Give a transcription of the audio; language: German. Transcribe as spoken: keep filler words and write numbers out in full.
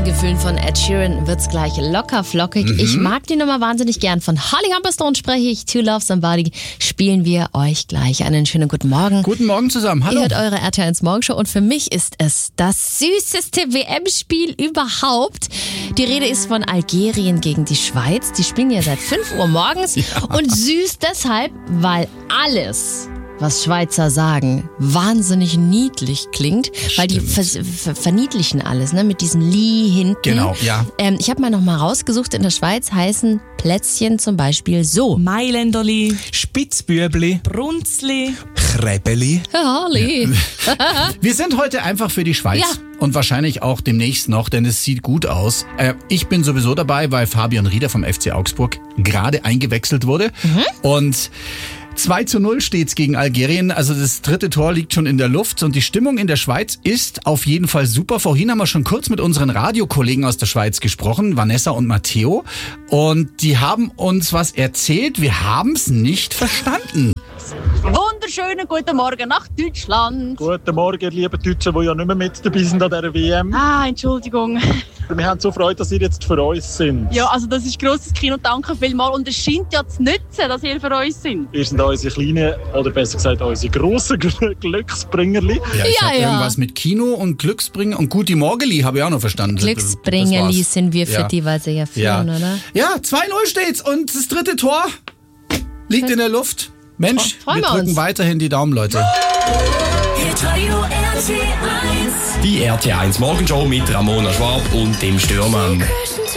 Gefühlen von Ed Sheeran wird's gleich locker flockig. Mhm. Ich mag die Nummer wahnsinnig gern. Von Holly Humberstone spreche ich. To Love Somebody spielen wir euch gleich. Einen schönen guten Morgen. Guten Morgen zusammen. Hallo. Ihr hört eure R T L eins Morgenshow und für mich ist es das süßeste W M-Spiel überhaupt. Die Rede ist von Algerien gegen die Schweiz. Die spielen ja seit fünf Uhr morgens ja. und süß deshalb, weil alles, was Schweizer sagen, wahnsinnig niedlich klingt, weil die ver ver verniedlichen alles, ne, mit diesem Li hinten. Genau, ja. Ähm, ich habe mal noch mal rausgesucht, in der Schweiz heißen Plätzchen zum Beispiel so. Mailänderli, Spitzbürbli, Brunzli, Kräbeli. Harli. Ja. Wir sind heute einfach für die Schweiz. Ja. Und wahrscheinlich auch demnächst noch, denn es sieht gut aus. Äh, ich bin sowieso dabei, weil Fabian Rieder vom F C Augsburg gerade eingewechselt wurde. Mhm. Und zwei zu null steht's gegen Algerien. Also das dritte Tor liegt schon in der Luft. Und die Stimmung in der Schweiz ist auf jeden Fall super. Vorhin haben wir schon kurz mit unseren Radiokollegen aus der Schweiz gesprochen, Vanessa und Matteo. Und die haben uns was erzählt. Wir haben's nicht verstanden. Wunderschönen guten Morgen nach Deutschland. Guten Morgen, liebe Deutschen, die ja nicht mehr mit dabei sind an dieser W M. Ah, Entschuldigung. Wir haben so Freude, dass ihr jetzt für uns sind. Ja, also das ist grosses Kino, danke vielmals. Und es scheint ja zu nützen, dass ihr für uns sind. Ihr sind unsere kleinen, oder besser gesagt unsere grossen Gl Glücksbringerli. Ja, ich Ja, habe ja. irgendwas mit Kino und Glücksbringer und Guti Morgeli habe ich auch noch verstanden. Glücksbringerli Das sind wir für Ja. die, weil sie ja führen, Ja. oder? Ja, zwei null steht's und das dritte Tor liegt in der Luft. Mensch, Freuen wir wir drücken uns. weiterhin die Daumen, Leute. Die R T L eins Morgenshow mit Ramona Schwab und dem Stürmann.